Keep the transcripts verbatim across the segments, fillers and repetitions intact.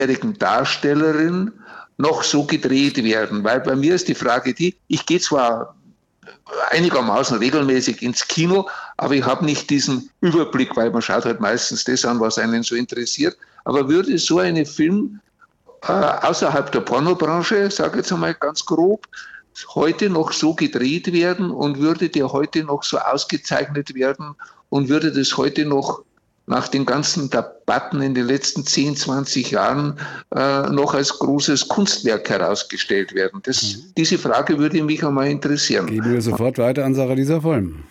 Darstellerin noch so gedreht werden? Weil bei mir ist die Frage die, ich gehe zwar einigermaßen regelmäßig ins Kino, aber ich habe nicht diesen Überblick, weil man schaut halt meistens das an, was einen so interessiert. Aber würde so eine Film äh, außerhalb der Pornobranche, sage ich jetzt einmal ganz grob, heute noch so gedreht werden und würde der heute noch so ausgezeichnet werden und würde das heute noch nach den ganzen Debatten in den letzten zehn, zwanzig Jahren äh, noch als großes Kunstwerk herausgestellt werden? Das, mhm. Diese Frage würde mich einmal interessieren. Geben wir sofort weiter an Sarah-Lisa Vollm.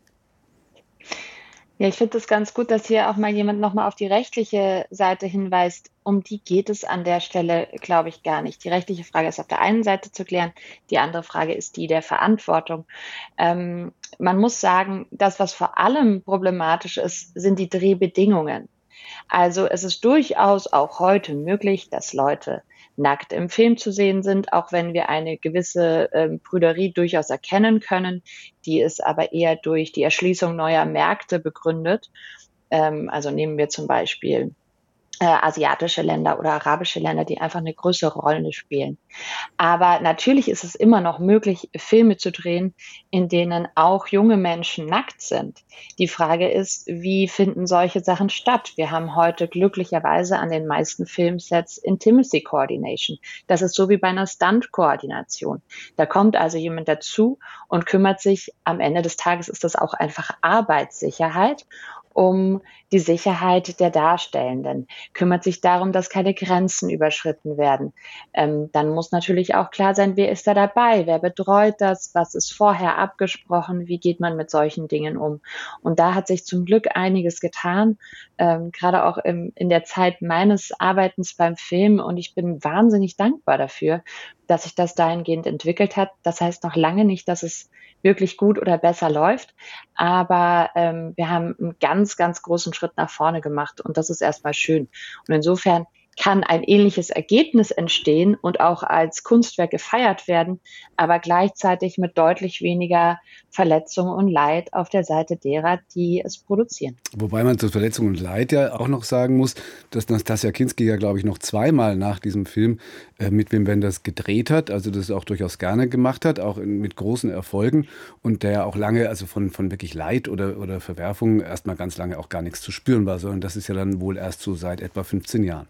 Ja, ich finde es ganz gut, dass hier auch mal jemand nochmal auf die rechtliche Seite hinweist. Um die geht es an der Stelle, glaube ich, gar nicht. Die rechtliche Frage ist auf der einen Seite zu klären. Die andere Frage ist die der Verantwortung. Ähm, man muss sagen, das, was vor allem problematisch ist, sind die Drehbedingungen. Also es ist durchaus auch heute möglich, dass Leute nackt im Film zu sehen sind, auch wenn wir eine gewisse ähm, Prüderie durchaus erkennen können. Die ist aber eher durch die Erschließung neuer Märkte begründet. Ähm, also nehmen wir zum Beispiel äh, asiatische Länder oder arabische Länder, die einfach eine größere Rolle spielen. Aber natürlich ist es immer noch möglich, Filme zu drehen, in denen auch junge Menschen nackt sind. Die Frage ist, wie finden solche Sachen statt? Wir haben heute glücklicherweise an den meisten Filmsets Intimacy Coordination. Das ist so wie bei einer Stunt-Koordination. Da kommt also jemand dazu und kümmert sich, am Ende des Tages ist das auch einfach Arbeitssicherheit, um die Sicherheit der Darstellenden, kümmert sich darum, dass keine Grenzen überschritten werden. Ähm, dann muss natürlich auch klar sein, wer ist da dabei, wer betreut das, was ist vorher abgesprochen, wie geht man mit solchen Dingen um. Und da hat sich zum Glück einiges getan, ähm, gerade auch im, in der Zeit meines Arbeitens beim Film. Und ich bin wahnsinnig dankbar dafür, dass sich das dahingehend entwickelt hat. Das heißt noch lange nicht, dass es wirklich gut oder besser läuft. Aber ähm, wir haben einen ganz, ganz großen Schritt nach vorne gemacht und das ist erstmal schön. Und insofern kann ein ähnliches Ergebnis entstehen und auch als Kunstwerk gefeiert werden, aber gleichzeitig mit deutlich weniger Verletzung und Leid auf der Seite derer, die es produzieren. Wobei man zur Verletzung und Leid ja auch noch sagen muss, dass Nastassja Kinski ja, glaube ich, noch zweimal nach diesem Film äh, mit Wim Wenders gedreht hat, also das auch durchaus gerne gemacht hat, auch in, mit großen Erfolgen und der auch lange, also von, von wirklich Leid oder, oder Verwerfung erstmal ganz lange auch gar nichts zu spüren war, sondern das ist ja dann wohl erst so seit etwa fünfzehn Jahren.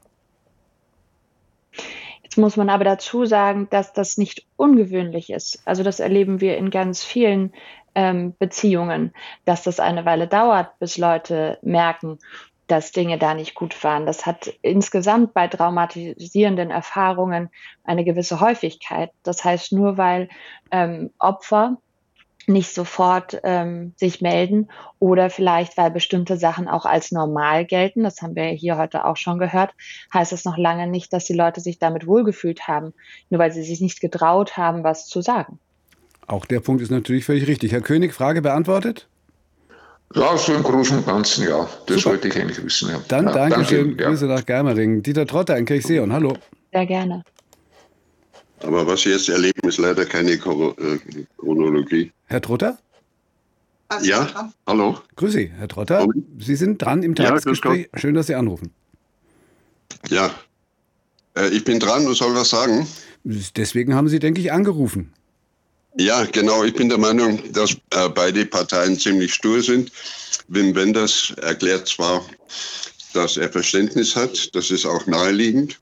Jetzt muss man aber dazu sagen, dass das nicht ungewöhnlich ist. Also das erleben wir in ganz vielen ähm, Beziehungen, dass das eine Weile dauert, bis Leute merken, dass Dinge da nicht gut waren. Das hat insgesamt bei traumatisierenden Erfahrungen eine gewisse Häufigkeit. Das heißt, nur weil ähm, Opfer nicht sofort ähm, sich melden oder vielleicht, weil bestimmte Sachen auch als normal gelten, das haben wir hier heute auch schon gehört, heißt es noch lange nicht, dass die Leute sich damit wohlgefühlt haben, nur weil sie sich nicht getraut haben, was zu sagen. Auch der Punkt ist natürlich völlig richtig. Herr König, Frage beantwortet? Ja, so im Großen und Ganzen, ja. Das Super. Wollte ich eigentlich wissen. Ja. Dann ja, Dankeschön, danke, Grüße ja. nach Germering. Dieter Trotter in Kirchseeon, hallo. Sehr gerne. Aber was Sie jetzt erleben, ist leider keine Chronologie. Herr Trotter? Ja, hallo. Grüß Sie, Herr Trotter. Sie sind dran im Tagesgespräch. Ja, schön, dass Sie anrufen. Ja, äh, ich bin dran und soll was sagen. Deswegen haben Sie, denke ich, angerufen. Ja, genau. Ich bin der Meinung, dass äh, beide Parteien ziemlich stur sind. Wim Wenders erklärt zwar, dass er Verständnis hat, das ist auch naheliegend.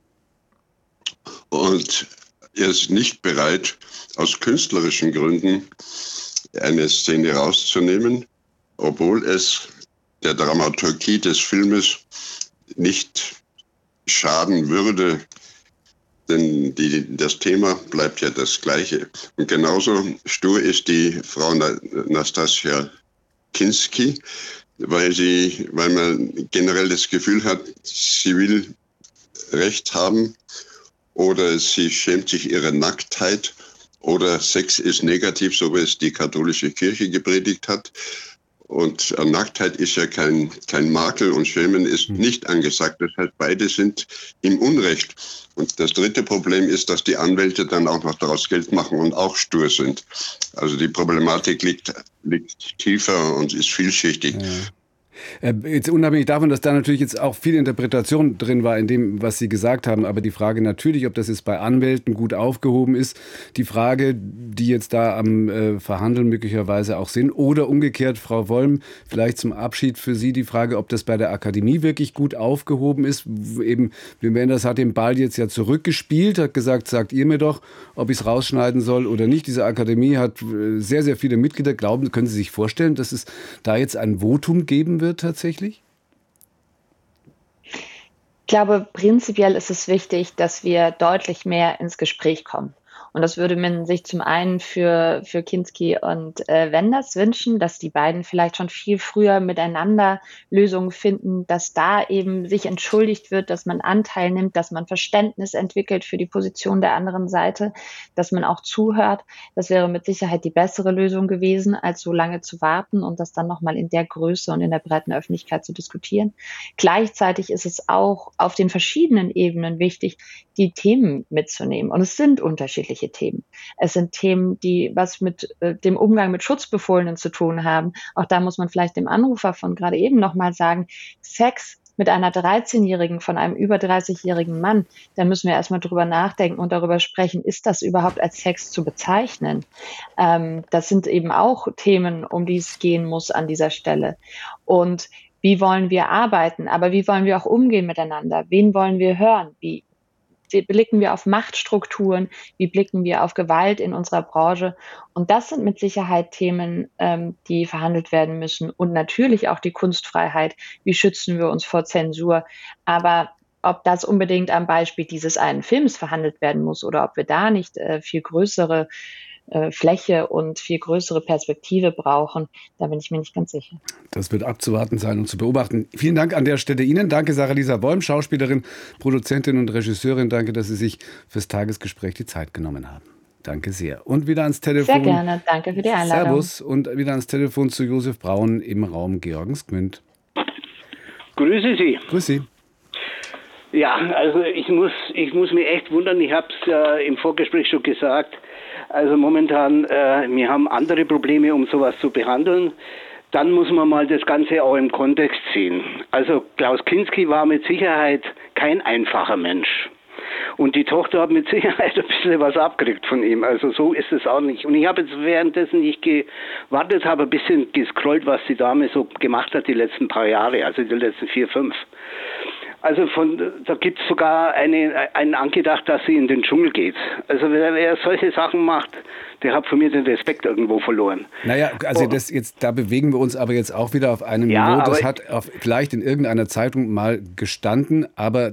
Und er ist nicht bereit, aus künstlerischen Gründen eine Szene rauszunehmen, obwohl es der Dramaturgie des Filmes nicht schaden würde, denn die, das Thema bleibt ja das gleiche. Und genauso stur ist die Frau Nastassja Kinski, weil, sie, weil man generell das Gefühl hat, sie will Recht haben, oder sie schämt sich ihrer Nacktheit, oder Sex ist negativ, so wie es die katholische Kirche gepredigt hat. Und Nacktheit ist ja kein, kein Makel und Schämen ist nicht angesagt. Das heißt, beide sind im Unrecht. Und das dritte Problem ist, dass die Anwälte dann auch noch daraus Geld machen und auch stur sind. Also die Problematik liegt, liegt tiefer und ist vielschichtig. Ja. Jetzt unabhängig davon, dass da natürlich jetzt auch viel Interpretation drin war in dem, was Sie gesagt haben, aber die Frage natürlich, ob das jetzt bei Anwälten gut aufgehoben ist, die Frage, die jetzt da am äh, Verhandeln möglicherweise auch sind, oder umgekehrt, Frau Wollm, vielleicht zum Abschied für Sie die Frage, ob das bei der Akademie wirklich gut aufgehoben ist. Eben, Wim Wenders hat den Ball jetzt ja zurückgespielt, hat gesagt, sagt ihr mir doch, ob ich es rausschneiden soll oder nicht. Diese Akademie hat sehr, sehr viele Mitglieder. Glauben, können Sie sich vorstellen, dass es da jetzt ein Votum geben wird tatsächlich? Ich glaube, prinzipiell ist es wichtig, dass wir deutlich mehr ins Gespräch kommen. Und das würde man sich zum einen für, für Kinski und äh, Wenders wünschen, dass die beiden vielleicht schon viel früher miteinander Lösungen finden, dass da eben sich entschuldigt wird, dass man Anteil nimmt, dass man Verständnis entwickelt für die Position der anderen Seite, dass man auch zuhört. Das wäre mit Sicherheit die bessere Lösung gewesen, als so lange zu warten und das dann nochmal in der Größe und in der breiten Öffentlichkeit zu diskutieren. Gleichzeitig ist es auch auf den verschiedenen Ebenen wichtig, die Themen mitzunehmen. Und es sind unterschiedliche Themen. Es sind Themen, die was mit äh, dem Umgang mit Schutzbefohlenen zu tun haben. Auch da muss man vielleicht dem Anrufer von gerade eben nochmal sagen, Sex mit einer dreizehnjährigen von einem über dreißigjährigen Mann, da müssen wir erstmal drüber nachdenken und darüber sprechen, ist das überhaupt als Sex zu bezeichnen? Ähm, das sind eben auch Themen, um die es gehen muss an dieser Stelle. Und wie wollen wir arbeiten? Aber wie wollen wir auch umgehen miteinander? Wen wollen wir hören? Wie Wie blicken wir auf Machtstrukturen? Wie blicken wir auf Gewalt in unserer Branche? Und das sind mit Sicherheit Themen, ähm, die verhandelt werden müssen. Und natürlich auch die Kunstfreiheit. Wie schützen wir uns vor Zensur? Aber ob das unbedingt am Beispiel dieses einen Films verhandelt werden muss oder ob wir da nicht äh, viel größere äh, Fläche und viel größere Perspektive brauchen, da bin ich mir nicht ganz sicher. Das wird abzuwarten sein und zu beobachten. Vielen Dank an der Stelle Ihnen. Danke Sarah-Lisa Wollm, Schauspielerin, Produzentin und Regisseurin. Danke, dass Sie sich fürs Tagesgespräch die Zeit genommen haben. Danke sehr. Und wieder ans Telefon. Sehr gerne. Danke für die Einladung. Servus. Und wieder ans Telefon zu Josef Braun im Raum Georgensgmünd. Grüße Sie. Grüß Sie. Ja, also ich muss, ich muss mich echt wundern. Ich habe es äh, im Vorgespräch schon gesagt. Also momentan, äh, wir haben andere Probleme, um sowas zu behandeln. Dann muss man mal das Ganze auch im Kontext sehen. Also Klaus Kinski war mit Sicherheit kein einfacher Mensch. Und die Tochter hat mit Sicherheit ein bisschen was abgekriegt von ihm. Also so ist es auch nicht. Und ich habe jetzt währenddessen nicht gewartet, habe ein bisschen gescrollt, was die Dame so gemacht hat die letzten paar Jahre, also die letzten vier, fünf. Also von, da gibt es sogar eine, einen angedacht, dass sie in den Dschungel geht. Also wer, wer solche Sachen macht, der hat von mir den Respekt irgendwo verloren. Naja, also das jetzt, da bewegen wir uns aber jetzt auch wieder auf einem ja, Niveau, das hat auf, vielleicht in irgendeiner Zeitung mal gestanden, aber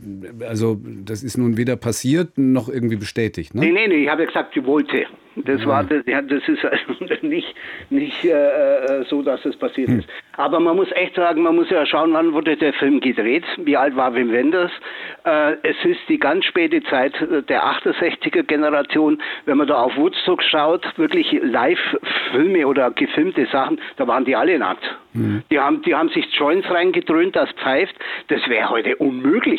also das ist nun weder passiert noch irgendwie bestätigt. Ne? Nee, nee, nee, ich habe ja gesagt, sie wollte. Das ja. war das, ja, das ist also nicht, nicht äh, so, dass es passiert hm. ist. Aber man muss echt sagen, man muss ja schauen, wann wurde der Film gedreht, wie alt war Wim Wenders. Äh, es ist die ganz späte Zeit der achtundsechziger Generation. Wenn man da auf Woodstock schaut, wirklich Live-Filme oder gefilmte Sachen, da waren die alle nackt. Hm. Die haben, die haben sich Joints reingedröhnt, das pfeift. Das wäre heute unmöglich.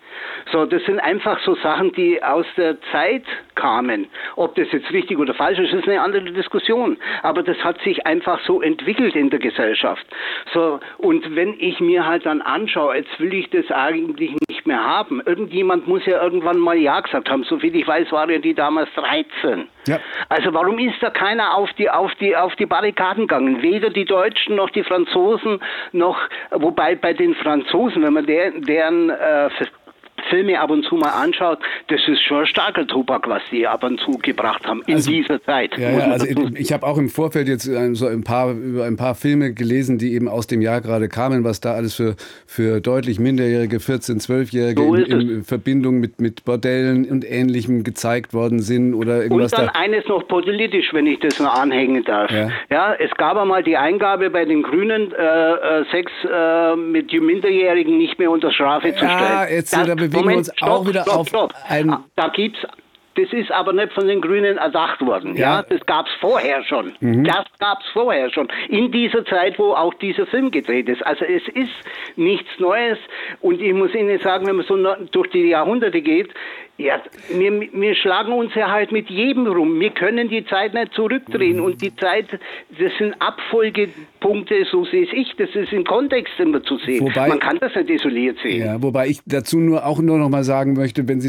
So, das sind einfach so Sachen, die aus der Zeit kamen. Ob das jetzt richtig oder falsch ist, ist eine andere Diskussion. Aber das hat sich einfach so entwickelt in der Gesellschaft. So, und wenn ich mir halt dann anschaue, jetzt will ich das eigentlich nicht mehr haben. Irgendjemand muss ja irgendwann mal Ja gesagt haben. Soviel ich weiß, war ja die damals dreizehn. Ja. Also warum ist da keiner auf die, auf die, auf die Barrikaden gegangen? Weder die Deutschen noch die Franzosen noch, wobei bei den Franzosen, wenn man der, deren äh, Filme ab und zu mal anschaut, das ist schon starker Tobak, was die ab und zu gebracht haben in also, dieser Zeit. Ja, ja, also ich, ich habe auch im Vorfeld jetzt so ein paar über ein paar Filme gelesen, die eben aus dem Jahr gerade kamen, was da alles für für deutlich minderjährige, vierzehn-, zwölfjährige so in, in Verbindung mit mit Bordellen und Ähnlichem gezeigt worden sind oder irgendwas. Und dann da eines noch politisch, wenn ich das noch anhängen darf. Ja, ja es gab einmal die Eingabe bei den Grünen, äh, Sex äh, mit Minderjährigen nicht mehr unter Strafe ja, zu stellen. Jetzt, da bewegen Moment, wir uns stopp, auch wieder stopp, auf stopp. ein... Da gibt's Das ist aber nicht von den Grünen erdacht worden. Ja, ja das gab es vorher schon. Mhm. Das gab es vorher schon. In dieser Zeit, wo auch dieser Film gedreht ist. Also es ist nichts Neues. Und ich muss Ihnen sagen, wenn man so durch die Jahrhunderte geht, ja, wir, wir schlagen uns ja halt mit jedem rum. Wir können die Zeit nicht zurückdrehen. Mhm. Und die Zeit, das sind Abfolgepunkte, so sehe ich. Das ist im Kontext immer zu sehen. Wobei, man kann das nicht isoliert sehen. Ja, wobei ich dazu nur auch nur noch mal sagen möchte, wenn Sie